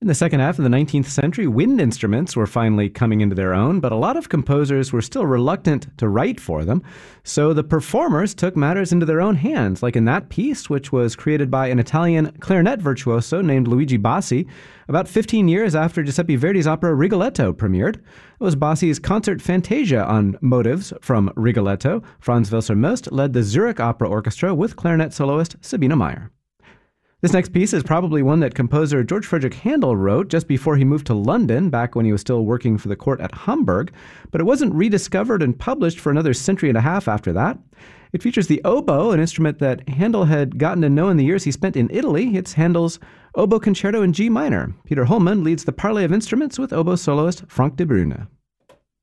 In the second half of the 19th century, wind instruments were finally coming into their own, but a lot of composers were still reluctant to write for them, so the performers took matters into their own hands, like in that piece, which was created by an Italian clarinet virtuoso named Luigi Bassi, about 15 years after Giuseppe Verdi's opera Rigoletto premiered. It was Bassi's concert fantasia on motives from Rigoletto. Franz Wilser Most led the Zurich Opera Orchestra with clarinet soloist Sabine Meyer. This next piece is probably one that composer George Frederick Handel wrote just before he moved to London, back when he was still working for the court at Hamburg, but it wasn't rediscovered and published for another century and a half after that. It features the oboe, an instrument that Handel had gotten to know in the years he spent in Italy. It's Handel's Oboe Concerto in G minor. Peter Holman leads the parley of instruments with oboe soloist Frank de Bruyne.